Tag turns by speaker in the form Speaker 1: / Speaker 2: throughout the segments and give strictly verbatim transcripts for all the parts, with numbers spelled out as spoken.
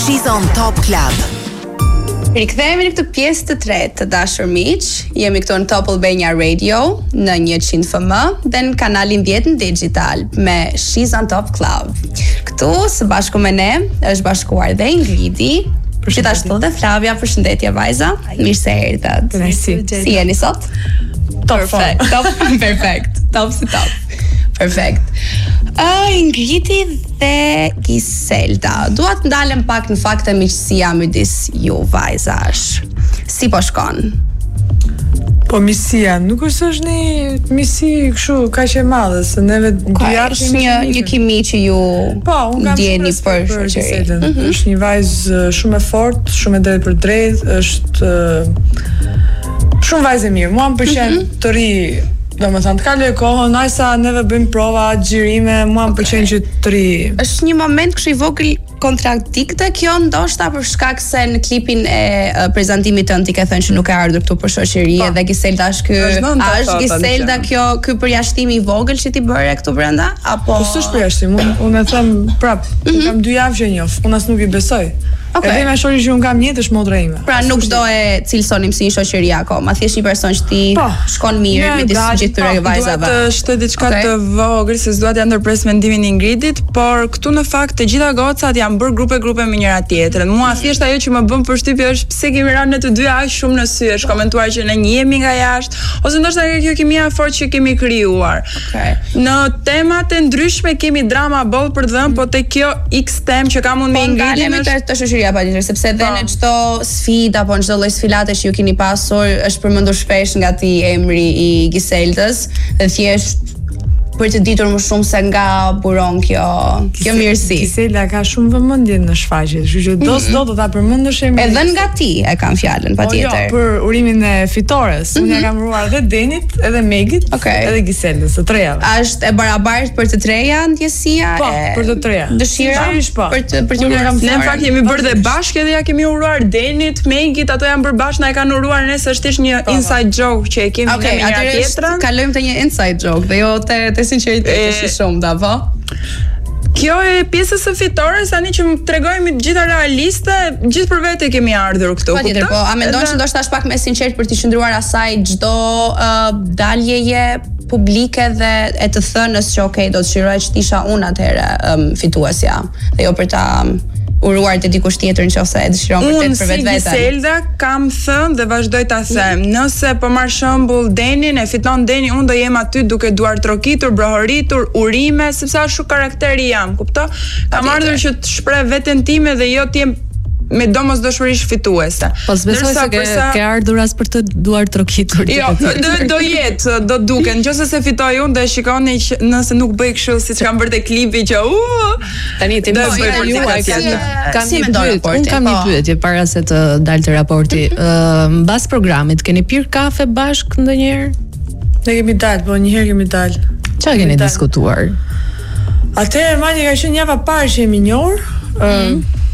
Speaker 1: She's on Top Club.
Speaker 2: Rikthehemi në këtë pjesë të tretë të dashur miq. Jemi këtu në Top Albania Radio në njëqind F M dhe në kanalin dhjetë në digital me She's on Top Club. Këtu së bashku me ne është bashkuar dhe Ingridi, gjithashtu dhe Flavia. Përshëndetje vajza. Mirë se erdhët.
Speaker 3: Si.
Speaker 2: Si jeni sot?
Speaker 3: Top.
Speaker 2: Perfect. Top. Perfect. Top si top. Perfekt. Uh, Ingridi dhe Giselda. Dua të ndalem pak në fakt të miqësia midis ju vajzash. Si po shkon?
Speaker 3: Po miqësia nuk është është një miqësi kështu kaq e madhe se neve
Speaker 2: Ka është një një kimi që ju
Speaker 3: po, unë kam
Speaker 2: ndjeni për
Speaker 3: shoqëri.
Speaker 2: shoqërinë. Mm -hmm.
Speaker 3: Është një vajzë shumë e fortë, shumë e drejtë për drejtë, është uh, shumë vajzë e mirë. Mua më pëlqen mm -hmm. të ri. Do më thënë, të kaloj kohën, ajsa neve bëjmë prova, gjirime, mua më pëlqen që të ri.
Speaker 2: Është një moment kështu i vogël kontradikte kjo ndoshta për shkak se në klipin e uh, prezantimit tënd ti ke thënë që nuk e ardhur këtu për shoqëri dhe Giselda është ky. A është Giselda kjo ky përjashtimi i vogël që ti bëre këtu brenda apo?
Speaker 3: Po s'është përjashtim, unë unë e them prap, mm -hmm. kam dy javë që e njoh, unë as nuk i besoj.
Speaker 2: Okay.
Speaker 3: Edhe me shoqëri që unë kam një është modra ime.
Speaker 2: Pra nuk do e cilësonim si një shoqëri akoma, thjesht një person që ti
Speaker 3: po,
Speaker 2: shkon mirë me disë gjithë këtyre vajzave.
Speaker 4: Duhet të shtoj diçka okay. të vogël se s'dua t'ja ndërpres mendimin e Ingridit, por këtu në fakt të gjitha gocat janë bërë grupe grupe me njëra tjetrën. Mua thjesht ajo që më bën përshtypje është pse kemi rënë ne të dy aq shumë në sy, është komentuar që ne njihemi nga jashtë, ose ndoshta kjo kimia fort që kemi krijuar.
Speaker 2: Okay.
Speaker 4: Në temat e ndryshme kemi drama boll për dhëm, po te kjo X temë që kam unë me Ingridin
Speaker 2: është të shoqëria patjetër, sepse dhe në çdo sfidë apo në çdo lloj sfilate që ju keni pasur është përmendur shpesh nga ti emri i Giseldës dhe thjesht për të ditur më shumë se nga buron kjo kjo mirësi.
Speaker 3: Giselda ka shumë vëmendje në shfaqje, kështu që do s'do do ta përmendosh emrin.
Speaker 2: Edhe nga ti e kam fjalën patjetër.
Speaker 3: Jo, për urimin e fitores. Unë ja kam uruar edhe Denit, edhe Megit,
Speaker 2: okay.
Speaker 3: edhe Giseldës, të trejave.
Speaker 2: A është e barabartë për të treja ndjesia?
Speaker 3: Po,
Speaker 2: e...
Speaker 3: për të treja.
Speaker 2: Dëshira
Speaker 3: po.
Speaker 2: për të për të
Speaker 4: uruar. Ne në fakt jemi bërë dhe bashkë edhe ja kemi uruar Denit, Megit, ato janë bërë bashkë, na e kanë uruar ne, se është thjesht një inside joke që e kemi
Speaker 2: okay,
Speaker 4: me njëra tjetrën.
Speaker 2: Okej, kalojmë te një inside joke dhe jo te te sinqeriteti është shumë da, po?
Speaker 4: Kjo e pjesës së fitores, tani që më tregojmë të gjitha realiste, gjithë për vete kemi ardhur këtu.
Speaker 2: Patjetër, po, a mendon që ndoshta është pak më sinqert për të qëndruar asaj çdo uh, daljeje publike dhe e të thënës që okay, do të shiroj që isha unë atëherë um, fituesja, dhe jo për ta um, uruar të dikush tjetër nëse e dëshiron vërtet për vetveten.
Speaker 4: Unë si Giselda kam thënë dhe vazhdoj ta them, nëse po marr shembull Denin, e fiton Deni, unë do jem aty duke duar trokitur, brohoritur, urime, sepse ashtu karakteri jam, kupto? Kam ardhur që të shpreh veten time dhe jo të jem me domosdoshmërisht fituese.
Speaker 5: Po s'besoj se ke, përsa... ke ardhur as për të duar trokitur.
Speaker 4: Jo, do, do jetë, do duken. Nëse se fitoj unë dhe shikoni që nëse nuk bëj kështu siç kam bërë te klipi që u
Speaker 5: tani ti më bëj për juaj kam
Speaker 2: si
Speaker 5: një pyetje, unë kam një pyetje para se të dalte raporti. Ë mbas programit keni pir kafe bashk ndonjëherë?
Speaker 3: Ne kemi dalë, po një herë kemi dalë.
Speaker 5: Çfarë keni diskutuar?
Speaker 3: Atëherë mali ka qenë java parë që jemi njohur. Ëm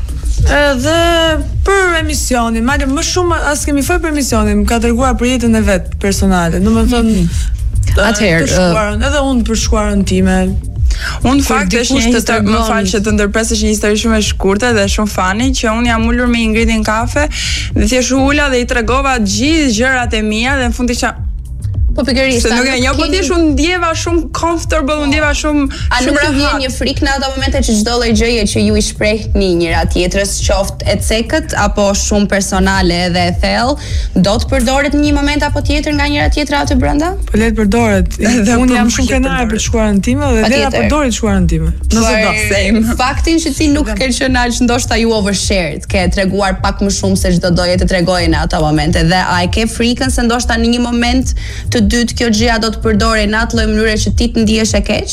Speaker 3: edhe për emisionin, madje më shumë as kemi folur për emisionin, më ka treguar për jetën e vet personale. Domethënë,
Speaker 5: atëherë
Speaker 3: edhe unë për shkuarën time.
Speaker 4: Unë fakt është një histori, më fal që të ndërpresësh një histori shumë e shkurtër dhe shumë fani, që unë jam ulur me Ingridin kafe dhe thjesht ula dhe i tregova gjithë gjërat e mia dhe në fund isha
Speaker 2: po pikërisht.
Speaker 4: Se nuk e njoh, po thjesht unë ndjeva shumë comfortable, unë ndjeva shumë
Speaker 2: a nuk të vjen një frikë në ato momente që çdo lloj gjëje që ju i shprehni njëra tjetrës, qoftë e cekët apo shumë personale edhe e thellë, do të përdoret në një moment apo tjetër nga njëra tjetra aty brenda?
Speaker 3: Po le të përdoret. Unë jam shumë kënaqur për shkuarën time dhe le ta përdorit shkuarën time. Nëse do.
Speaker 2: Faktin që ti nuk ke qenë aq ndoshta ju overshared, ke treguar pak më shumë se çdo doje të tregoje në ato momente dhe a e ke frikën se ndoshta në një moment të dytë kjo gjëja do të përdorej në atë lloj mënyre që ti të ndihesh e keq?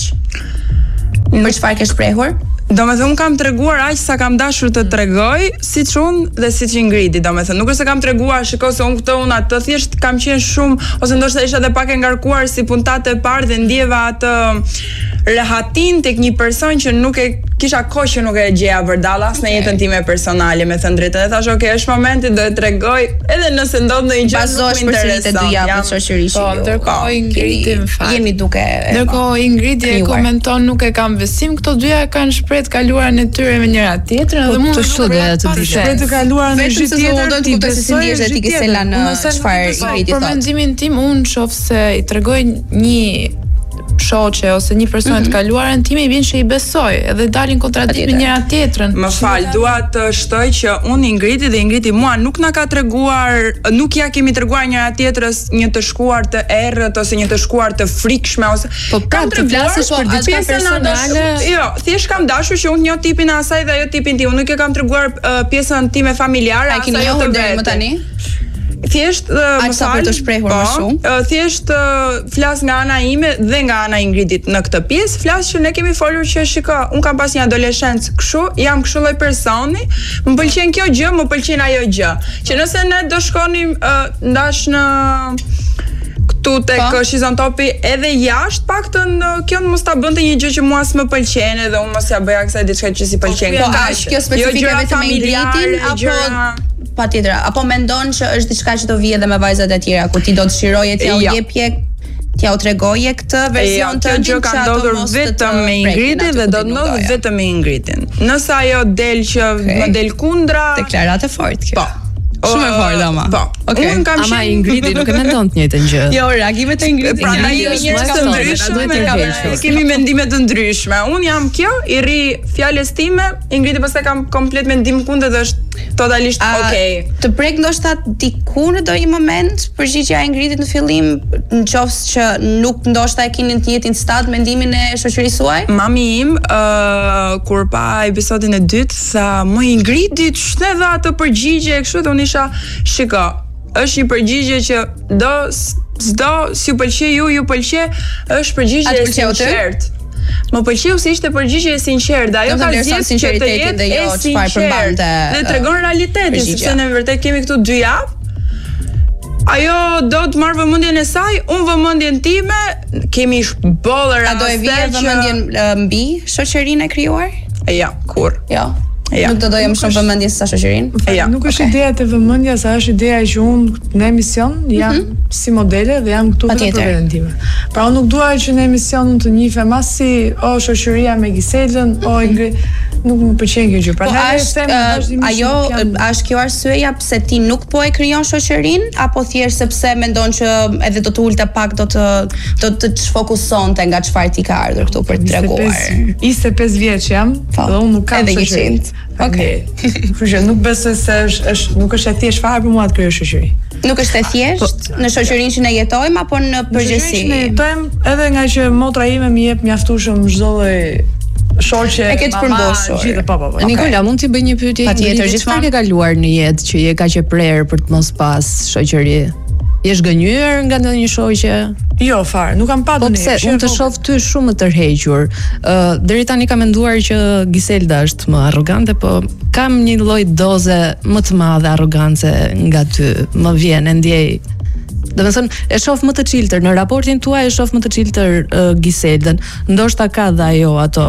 Speaker 2: Për çfarë ke shprehur?
Speaker 4: Domethënë un kam treguar aq sa kam dashur të tregoj, siç unë dhe siç Ingridi, domethënë nuk është se kam treguar, shikoj se unë këtë unë atë, thjesht kam qenë shumë ose ndoshta isha edhe pak e ngarkuar si puntate e parë dhe ndjeva atë rehatin tek një person që nuk e kisha kohë që nuk e gjeja vërdall as në jetën time personale, me thënë drejtën. E thash, "Ok, është momenti do të tregoj, edhe nëse ndodh ndonjë gjë nuk më intereson."
Speaker 2: Dy javë shoqërisë.
Speaker 1: Po, ndërkohë Ingridi më fal.
Speaker 2: Jeni duke.
Speaker 1: Ndërkohë Ingridi e komenton nuk e kam besim, këto dyja kanë shpreh të kaluarën e tyre me njëra tjetrën dhe mua
Speaker 5: të shtu doja të di.
Speaker 3: Shpreh të kaluarën në
Speaker 2: gjithë tjetër ti besoj se ndjesh ti Gisela në çfarë Ingridi
Speaker 1: thotë. Për mendimin tim unë shoh se i tregoj një shoqe ose një person të kaluarën time i vjen që i besoj edhe dalin kontradikt me njëra tjetrën.
Speaker 4: Më fal, dua të shtoj që unë Ingridi dhe Ingridi mua nuk na ka treguar, nuk ja kemi treguar njëra tjetrës një të shkuar të errët ose një të shkuar të frikshme ose
Speaker 5: po pra të flasësh për diçka personale.
Speaker 4: Jo, thjesht kam dashur që unë njoh tipin e asaj dhe ajo tipin tim. Unë nuk e kam treguar uh, pjesën time familjare,
Speaker 2: asaj jo të vetë. Më tani?
Speaker 4: Thjesht uh, më fal,
Speaker 2: për të shprehur më shumë.
Speaker 4: Uh, thjesht uh, flas nga ana ime dhe nga ana e Ingridit në këtë pjesë, flas që ne kemi folur që shiko, un kam pas një adoleshencë kështu, jam kështu lloj personi, më pëlqen kjo gjë, më pëlqen ajo gjë. Që nëse ne do shkonim uh, ndash në këtu tek Shizon Topi edhe jashtë, paktën kjo mos ta bënte një gjë që mua s'më pëlqen edhe unë mos ja bëja kësaj diçka që si pëlqen.
Speaker 2: Po është kjo specifike vetëm me Ingridin apo patjetër, apo mendon që është diçka që do vijë edhe me vajzat e tjera, ku ti do të shiroje t'ja u jepje, t'ja u tregoje këtë version të
Speaker 4: ndonjë që ato mos vetëm me Ingridin dhe do të ndodhë vetëm me Ingridin. Nëse ajo del që më del kundra,
Speaker 2: deklaratë fort kjo.
Speaker 4: Po.
Speaker 2: Shumë e fortë ama.
Speaker 4: Po.
Speaker 2: Okay.
Speaker 4: Unë kam
Speaker 5: ama Ingridi nuk e mendon të njëjtën gjë.
Speaker 2: Jo, reagimet e Ingridit
Speaker 4: pra,
Speaker 2: janë
Speaker 4: një njerëz të ndryshëm,
Speaker 5: ndryshme.
Speaker 4: Kemi mendime të ndryshme. Unë jam kjo, i rri fjalës time, Ingridi pastaj kam komplet mendim kundër dhe është totalisht okay.
Speaker 2: Të prek ndoshta diku në ndonjë moment përgjigjja e Ingridit në fillim, nëse që nuk ndoshta e keni të njëjtin stad mendimin e shoqërisë suaj?
Speaker 4: Mami im uh, kur pa episodin e dytë tha, "Më Ingridi, ç'ne dha atë përgjigje e kështu?" Dhe unë isha, "Shiko, është një përgjigje që do s'do si ju pëlqej ju, ju pëlqej, është përgjigje e sinqert." Më pëlqeu se ishte përgjigje e sinqert, ajo ka zgjedhur që të jetë e sinqert dhe tregon realitetin, sepse ne vërtet kemi këtu dy javë. Ajo do të marrë vëmendjen e saj, unë vëmendjen time, kemi bollë raste.
Speaker 2: A do e vije vëmendjen mbi shoqërinë e krijuar?
Speaker 4: Ja, kur?
Speaker 2: Jo. Ja. Nuk do doja më shumë vëmendje se sa shoqërinë.
Speaker 3: Ja. Nuk është okay. Ideja e vëmendja, sa është ideja që unë në emision jam mm -hmm. si modele dhe jam këtu vetëm për veten time. Pra unë nuk dua që në emision unë të njihem as si o shoqëria me Giselën, o Ingrid, nuk më pëlqen kjo gjë. Pra
Speaker 2: po është uh, ajo është kjo arsyeja pse ti nuk po e krijon shoqërinë apo thjesht sepse mendon që edhe do të ulte pak do të do të çfokusonte nga çfarë ti ka ardhur këtu për të treguar.
Speaker 3: njëzet e pesë vjeç jam, dhe unë nuk kam shoqëri.
Speaker 2: Okej.
Speaker 3: Kështu që nuk besoj se është është nuk është e thjeshtë fare për mua të krijoj shoqëri.
Speaker 2: Nuk është e thjeshtë në shoqërinë që ne jetojmë apo në përgjithësi?
Speaker 3: Në shoqërinë që ne jetojmë, edhe nga që motra ime më jep mjaftueshëm çdo lloj shoqe,
Speaker 2: e ke të përmbushur.
Speaker 3: Gjithë po po po.
Speaker 5: Nikola, mund t'i bëj një pyetje?
Speaker 2: Patjetër, gjithmonë
Speaker 5: ke kaluar në jetë që je kaq e prerë për të mos pas shoqëri? Je zgënjur nga ndonjë shoqe?
Speaker 3: Jo, fare, nuk kam patur
Speaker 5: ne. Po pse, unë të shoh ty shumë më tërhequr. Ë, uh, deri tani kam menduar që Giselda është më arrogante, po kam një lloj doze më të madhe arrogance nga ty. Më vjen, e ndjej. Do të thënë, e shoh më të çiltër në raportin tuaj, e shoh më të çiltër uh, Giseldën. Ndoshta ka dhe ajo ato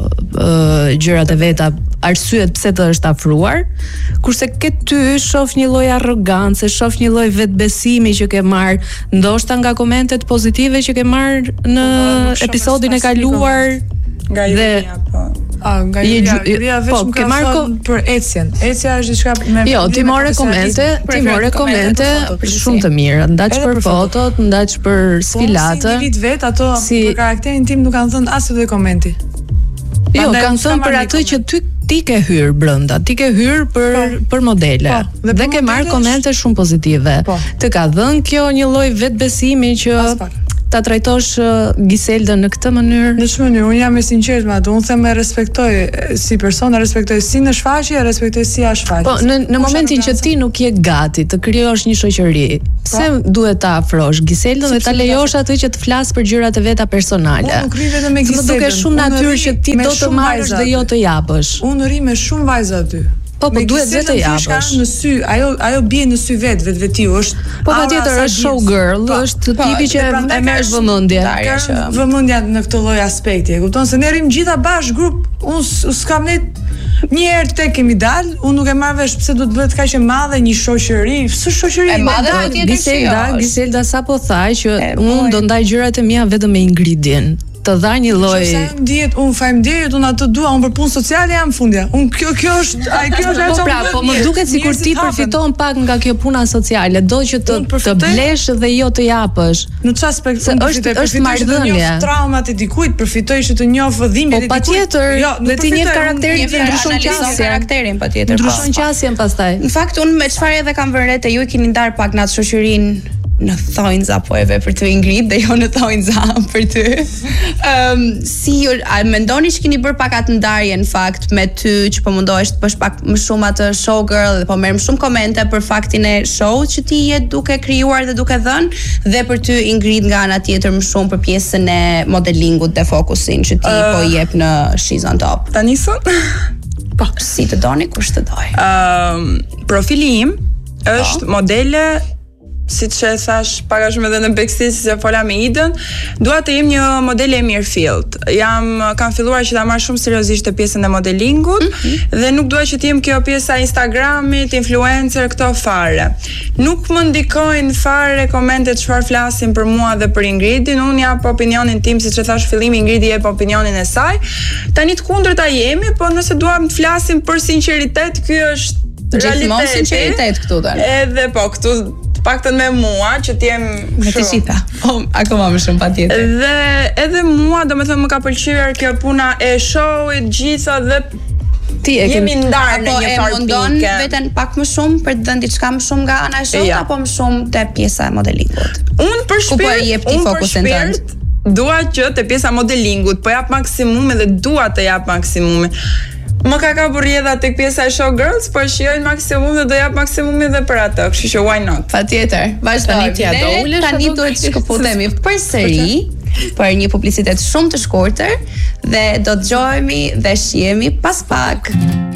Speaker 5: uh, gjërat e veta, arsyet pse të është afruar, kurse ke ty shoh një lloj arrogance, shoh një lloj vetbesimi që ke marr, ndoshta nga komentet pozitive që ke marr në episodin e kaluar.
Speaker 4: Nga Julia, po.
Speaker 3: Ah, nga Julia, Julia vetëm ka marrë për Ecjen. Ecja është diçka me
Speaker 5: Jo, ti more komente, ti more komente shumë të mira, ndaç për fotot, ndaç për sfilatë.
Speaker 3: Si individ vet, ato për karakterin tim nuk kanë thënë as edhe komenti.
Speaker 5: Jo, kanë thënë për atë që ty ti ke hyr brenda, ti ke hyr për për modele. Dhe ke marr komente shumë pozitive. Të ka dhënë kjo një lloj vetbesimi që ta trajtosh Giseldën në këtë mënyrë?
Speaker 3: Në këtë mënyrë, unë jam e sinqertë me atë. Unë them e respektoj si person, e respektoj si në shfaqje, e respektoj si jashtë shfaqjes.
Speaker 5: Po, në në momentin që ti nuk je gati të krijosh një shoqëri, pse duhet ta afrosh Giseldën dhe ta lejosh atë që të flas për gjërat e veta personale?
Speaker 3: Unë nuk rri vetëm me Giseldën.
Speaker 5: Më duket shumë natyrë që ti do të marrësh dhe jo të japësh.
Speaker 3: Unë rri me shumë vajza aty.
Speaker 5: Po, po
Speaker 3: me
Speaker 5: duhet vetë të
Speaker 3: Giselën Fushka
Speaker 5: japësh.
Speaker 3: në sy, ajo ajo bie në sy vet, vetvetiu, është.
Speaker 5: Po
Speaker 3: aura
Speaker 5: patjetër
Speaker 3: asaj
Speaker 5: është
Speaker 3: dies.
Speaker 5: showgirl,
Speaker 3: Po,
Speaker 5: është
Speaker 3: po,
Speaker 5: tipi që
Speaker 3: dhe prandaj
Speaker 5: e
Speaker 3: ka
Speaker 5: merr
Speaker 3: shumë
Speaker 5: vëmendje.
Speaker 2: darje
Speaker 3: Ka
Speaker 2: që-
Speaker 3: vëmendja në këtë lloj aspekti. E kupton se ne rrim gjitha bashkë grup. Unë s- s'kam ne një herë tek kemi dal, unë nuk e marr vesh pse do të bëhet kaq e madhe një shoqëri. S'është shoqëri
Speaker 2: E madhe,
Speaker 3: dal.
Speaker 2: po tjetër që
Speaker 5: Giselda,
Speaker 2: jo, është.
Speaker 5: Giselda sapo tha që
Speaker 2: E,
Speaker 5: unë
Speaker 2: po,
Speaker 5: do ndaj gjërat e mia vetëm me Ingridin. Të dha një lloj
Speaker 3: Sa ndihet, unë faleminderit, unë atë dua, unë për punë sociale jam fundja. Unë kjo kjo është, ai kjo është ajo
Speaker 5: Po
Speaker 3: që
Speaker 5: pra,
Speaker 3: unë
Speaker 5: po më
Speaker 3: njerëzit-
Speaker 5: duket sikur ti
Speaker 3: njerëzit hapen.
Speaker 5: përfiton pak nga kjo puna sociale, do që të
Speaker 3: Unë
Speaker 5: të
Speaker 3: përfitoj-
Speaker 5: blesh dhe jo të japësh.
Speaker 3: Në çfarë aspekt?
Speaker 5: Se
Speaker 3: Unë
Speaker 5: është-
Speaker 3: përfitoj-
Speaker 5: është
Speaker 3: përfitoj që të
Speaker 5: marrëdhënie.
Speaker 3: njoh traumat e dikujt, përfitoj që të njoh dhimbjet
Speaker 5: Po
Speaker 3: e dikujt.
Speaker 5: patjetër,
Speaker 3: Jo, nuk
Speaker 5: dhe ti njeh
Speaker 3: përfitoj,
Speaker 5: karakterin
Speaker 3: unë
Speaker 2: Një
Speaker 5: dhe
Speaker 3: njeh
Speaker 5: ndryshon
Speaker 2: analizon
Speaker 5: qasjen.
Speaker 2: karakterin patjetër. po.
Speaker 5: Ndryshon qasjen pastaj.
Speaker 2: Në fakt unë me çfarë edhe kam vënë re te ju i keni ndar pak në atë shoqërinë në thonjza po e ve për të Ingrid dhe jo në thonjza për ty. Ëm si ju a mendoni që keni bërë pak atë ndarje në fakt me ty që po mundohesh të bësh pak më shumë atë showgirl dhe po merr më shumë komente për faktin e show që ti je duke krijuar dhe duke dhënë dhe për ty Ingrid nga ana tjetër më shumë për pjesën e modelingut dhe fokusin që ti
Speaker 4: Uh,
Speaker 2: po i jep në She's on Top.
Speaker 4: Ta nisun?
Speaker 2: Po, si të doni, kush të doj.
Speaker 4: Ëm, profili im është modele, siç e thash pak a shumë edhe në backstage se fola me Idën, dua të jem një modele e Mirfield. Jam kam filluar që ta marr shumë seriozisht të pjesën e modelingut dhe nuk dua që të jem kjo pjesa e Instagramit, influencer këto fare. Nuk më ndikojnë fare komentet çfarë flasin për mua dhe për Ingridin. Unë jap opinionin tim, siç e thash fillimi, Ingridi jep opinionin e saj. Tani të kundërta jemi, po nëse duam të flasim për sinqeritet, ky është
Speaker 2: Gjithmonë
Speaker 4: realiteti.
Speaker 2: sinqeritet këtu tani.
Speaker 4: Edhe po, këtu të paktën me mua që të jem
Speaker 2: Me të
Speaker 4: kështu.
Speaker 2: gjitha. Po, akoma më shumë patjetër.
Speaker 4: Dhe edhe mua, domethënë më ka pëlqyer kjo puna e showit, gjitha dhe
Speaker 5: Ti e ke
Speaker 4: jemi ndarë në
Speaker 2: Apo
Speaker 4: një
Speaker 2: e
Speaker 4: farë
Speaker 2: mundon
Speaker 4: pike.
Speaker 2: veten pak më shumë për të dhënë diçka më shumë nga ana e show
Speaker 4: Ja.
Speaker 2: apo më shumë te pjesa e modelingut.
Speaker 4: Unë për
Speaker 2: Ku po e
Speaker 4: shpirt,
Speaker 2: jep ti
Speaker 4: unë për
Speaker 2: fokusin tënd?
Speaker 4: shpirt dua që te pjesa modelingut po jap maksimumin dhe dua të jap maksimumin. Më ka kapur rrjedha tek pjesa e showgirls, po shijoj maksimum dhe do jap maksimumin edhe për atë, kështu që why not?
Speaker 2: Patjetër. Vazhdojmë.
Speaker 5: Tani ti ja do
Speaker 2: Dhe
Speaker 5: ulesh
Speaker 2: Tani
Speaker 5: apo
Speaker 2: duhet të shkëputemi përsëri për një publicitet shumë të shkurtër dhe do të dëgjohemi dhe shihemi pas pak.